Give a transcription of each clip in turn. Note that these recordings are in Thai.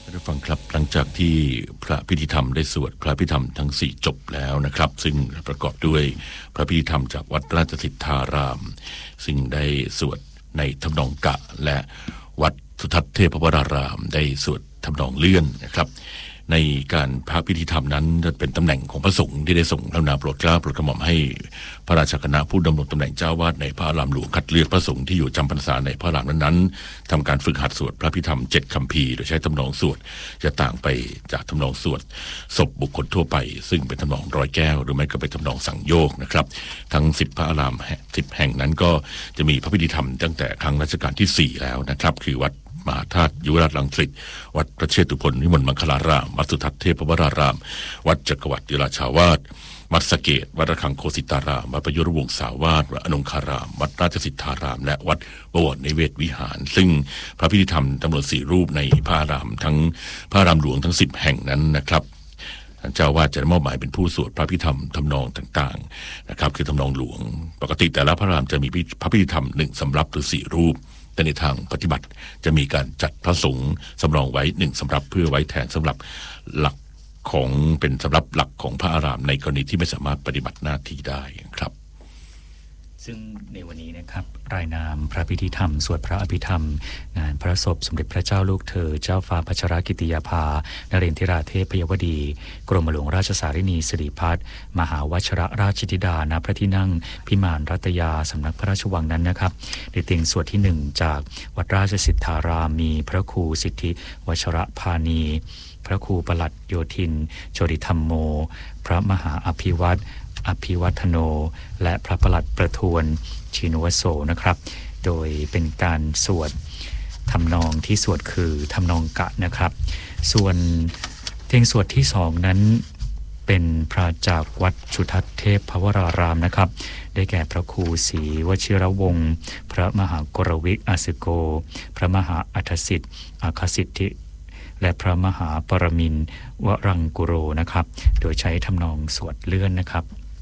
ท่านฟังครับหลังจากที่พระพิธีธรรมได้สวดพระพิธีธรรมทั้ง4จบแล้วนะครับซึ่งประกอบด้วยพระพิธีธรรมจากวัดราชสิทธารามซึ่งได้สวดในทำนองกะและวัดสุทัศน์เทพวรารามได้สวดทำนองเลื่อนนะครับในการพระพิธีธรรมนั้นจะเป็นตำแหน่งของพระสงฆ์ที่ได้ส่งพระนามโปรดเกล้าโปรดกระหม่อมให้พระราชคณะผู้ดำรงตำแหน่งเจ้าวาดในพระอารามหลวงคัดเลือกพระสงฆ์ที่อยู่จำพรรษาในพระอารามนั้นๆทำการฝึกหัดสวดพระพิธรรม7คัมภีร์โดยใช้ทำนองสวดจะต่างไปจากทำนองสวดศพบุคคลทั่วไปซึ่งเป็นทำนองร้อยแก้วหรือไม่ก็เป็นทำนองสั่งโยกนะครับทั้ง10พระอาราม10แห่งนั้นก็จะมีพระพิธีธรรมตั้งแต่ครั้งรัชกาลที่4แล้วนะครับคือวัดมหาธาตุยุวราชรังสิตวัดพระเชตุพนวิมลมังคลารามวัดสุทัศน์เทพวรารามวัดจักรวรรดิราชาวาสวัดสะเกษวัดระฆังโคสิตารามวัดประยุรวงศาวาสวัดอนงคารามวัดราชสิทธารามและวัดบวรนิเวศวิหารซึ่งพระพิธีธรรมจำนวน4รูปในพระอารามทั้งพระอารามหลวงทั้ง10แห่งนั้นนะครับเจ้าวาดจะมอบหมายเป็นผู้สวดพระพิธรรมทำนองต่างๆนะครับคือทำนองหลวงปกติแต่ละพระอารามจะมีพระพิธีธรรม1สำรับหรือ4รูปแต่ในทางปฏิบัติจะมีการจัดพระสงฆ์สำรองไว้1สำรับเพื่อไว้แทนสำหรับหลักของเป็นสำรับหลักของพระอารามในกรณีที่ไม่สามารถปฏิบัติหน้าที่ได้ครับซึ่งในวันนี้นะครับรายนามพระพิธีธรรมสวดพระอภิธรรมงานพระศพสมเด็จพระเจ้าลูกเธอเจ้าฟ้าพัชรกิติยาภานเรนทิราเทพยวดีกรมหลวงราชสารินีสิริพัฒน์มหาวชิรราชธิดาณพระที่นั่งพิมานรัตยาสำนักพระราชวังนั้นนะครับในเตียงสวดที่1จากวัดราชสิทธารามมีพระครูสิทธิวชรพานีพระครูปลัดโยธินโชติธรรมโมพระมหาอภิวัฒโนและพระปลัดประทวนชินวโสนะครับโดยเป็นการสวดทำนองที่สวดคือทำนองกะนะครับส่วนเพลงสวดที่2นั้นเป็นพระจากวัดสุทัศน์เทพวรารามนะครับได้แก่พระครูศรีวชิรวงศ์พระมหากรวิกอาสิโกพระมหาอัฏฐสิทธิ์อาคสิทธิและพระมหาปรมินทร์วรังกุโรนะครับโดยใช้ทำนองสวดเลื่อนนะครับ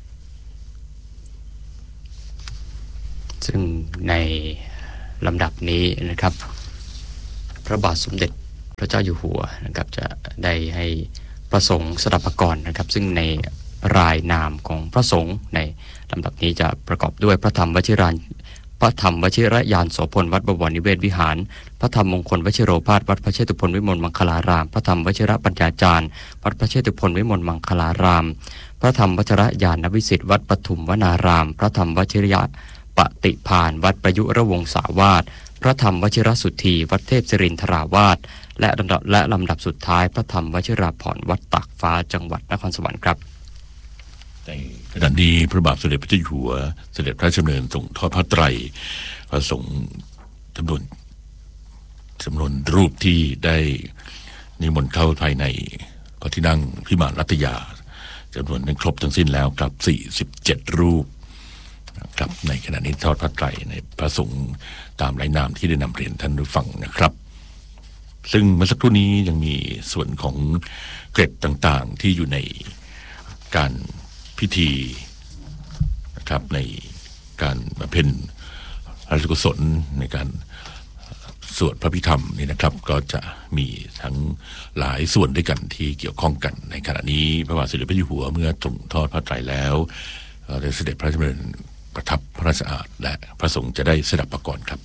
ซึ่งในลำดับนี้นะครับพระบาทสมเด็จพระเจ้าอยู่หัวนะครับจะได้ให้พระสงฆ์สดับปกรณ์นะครับซึ่งในรายนามของพระสงฆ์ในลำดับนี้จะประกอบด้วยพระธรรมวชิรยานโสพลวัดบวรนิเวศวิหารพระธรรมมงคลวชิโรภาสวัดพระเชตุพนวิมลมังคลารามพระธรรมวชิรปัญญาจารย์วัดพระเชตุพนวิมลมังคลารามพระธรรมวชิรญาณวิสิทธิ์วัดปทุมวนารามพระธรรมวชิรปฏิภาณวัดประยุรวงศาวาสพระธรรมวชิรสุทธีวัดเทพศิรินทราวาสและลำดับสุดท้ายพระธรรมวชิราภรณ์วัดตากฟ้าจังหวัดนครสวรรค์ครับในขณะนี้พระบาทสมเด็จพระเจ้าอยู่หัวเสด็จพระราชดำเนินส่งทอดพระไตรพระสงฆ์จำนวนรูปที่ได้นิมนต์เข้าภายในพระที่นั่งพิมานรัตยาจำนวนนั้นครบทั้งสิ้นแล้วกับ47รูปครับในขณะนี้ทอดพระไตรในพระสงฆ์ตามรายนามที่ได้นำเรียนท่านผู้ฟังนะครับซึ่งเมื่อสักครู่นี้ยังมีส่วนของเกร็ดต่างๆที่อยู่ในการพิธีนะครับในการบำเพ็ญพระราชกุศลในการสวดพระพิธรรมนี่นะครับก็จะมีทั้งหลายส่วนด้วยกันที่เกี่ยวข้องกันในขณะนี้พระบาทสมเด็จพระเจ้าอยู่หัวเมื่อทรงทอดพระไตรแล้วได้เสด็จพระราชดำเนินประทับพระราชอาสน์และพระสงฆ์จะได้สดับประกรณ์ครับ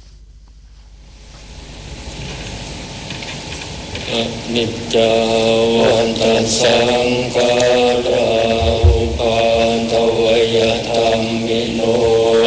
นิจจาวันตัสสังขาราอุปาทวยธรรมิโน